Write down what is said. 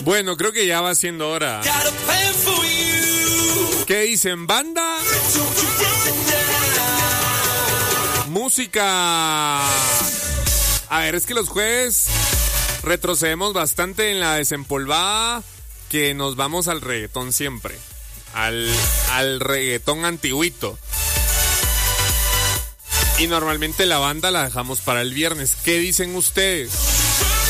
Bueno, creo que ya va siendo hora. ¿Qué dicen, banda? Música. A ver, es que los jueves retrocedemos bastante en la desempolvada, que nos vamos al reggaetón siempre. Al reggaetón antiguito. Y normalmente la banda la dejamos para el viernes. ¿Qué dicen ustedes?